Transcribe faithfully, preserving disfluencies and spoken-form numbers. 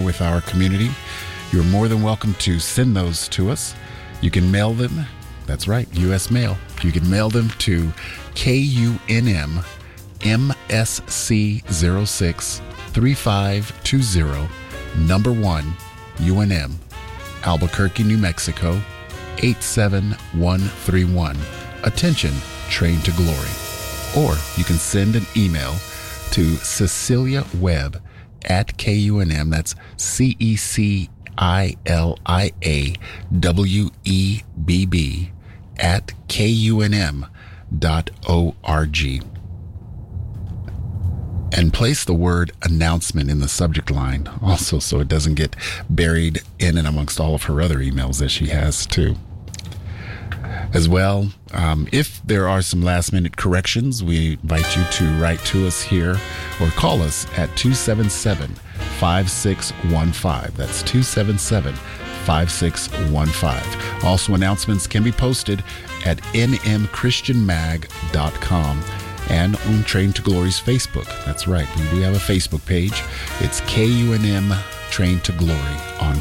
with our community, you're more than welcome to send those to us. You can mail them. That's right, U S mail. You can mail them to K U N M M S C zero six three five two zero, number one, U N M, Albuquerque, New Mexico, eight seven one three one. Attention, Train to Glory. Or you can send an email to Cecilia Webb at K U N M. That's C E C I L I A W E B B at K U N M dot O R G. And place the word announcement in the subject line also, so it doesn't get buried in and amongst all of her other emails that she has too. As well, um, if there are some last minute corrections, we invite you to write to us here or call us at two seven seven, five six one five. That's two seven seven, five six one five. Also, announcements can be posted at n m christian mag dot com and on Train to Glory's Facebook. That's right, we do have a Facebook page. It's K U N M Train to Glory on